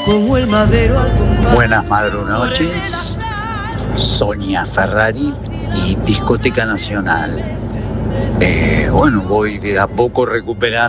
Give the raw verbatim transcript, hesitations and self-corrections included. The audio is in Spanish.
como el madero al compás. Buenas madrunoches, Sonia Ferrari y Discoteca Nacional. Eh, bueno, voy de a poco recuperando